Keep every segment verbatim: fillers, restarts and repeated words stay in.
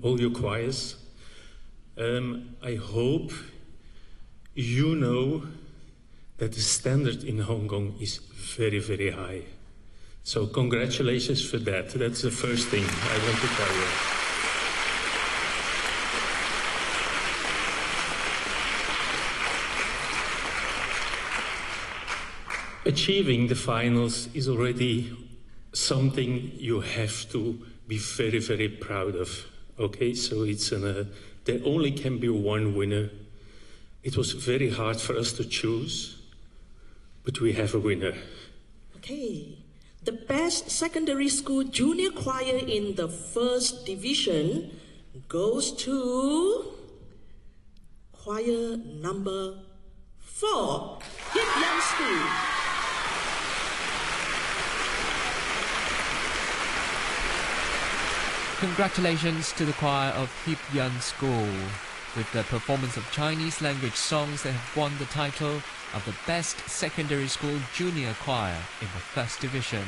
all your choirs. Um, I hope you know that the standard in Hong Kong is very, very high. So congratulations for that. That's the first thing I want to tell you. Achieving the finals is already something you have to be very, very proud of. Okay, so it's an, uh, there only can be one winner. It was very hard for us to choose, but we have a winner. Okay, the best secondary school junior choir in the first division goes to choir number four, Hip Young School. Congratulations to the choir of Hip Yun School. With the performance of Chinese language songs, they have won the title of the Best Secondary School Junior Choir in the First Division.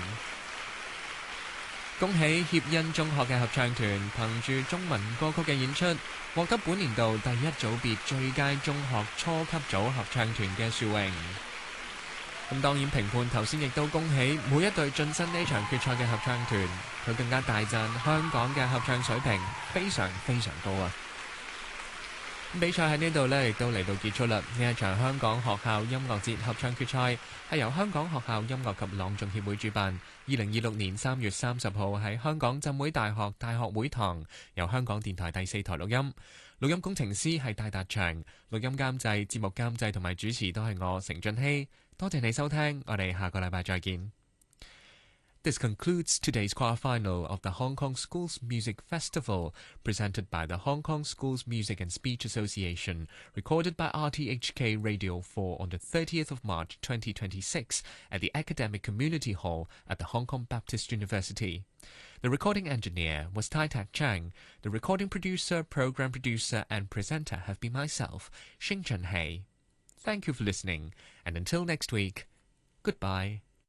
恭喜協恩中學嘅合唱團憑住中文歌曲嘅演出，獲得本年度第一組別最佳中學初級組合唱團嘅殊榮。咁當然評判頭先亦都恭喜每一隊晉身呢場決賽嘅合唱團，佢更加大讚香港嘅合唱水平非常非常高啊！比賽喺呢度呢亦都嚟到結束啦。呢一場香港學校音樂節合唱決賽係由香港學校音樂及朗誦協會主辦，二零二六年三月三十號喺香港浸會大學大學會堂，由香港電台第四台錄音。錄音工程師係戴達祥，錄音監製、節目監製同埋主持都係我成俊熙。多謝你收聽，我哋下個禮拜再見。This concludes today's quarterfinal of the Hong Kong Schools Music Festival, presented by the Hong Kong Schools Music and Speech Association, recorded by R T H K Radio four on the thirtieth of March twenty twenty-six at the Academic Community Hall at the Hong Kong Baptist University. The recording engineer was Tai Tak Chang. The recording producer, program producer and presenter have been myself, Xing Chen Hei. Thank you for listening, and until next week, goodbye.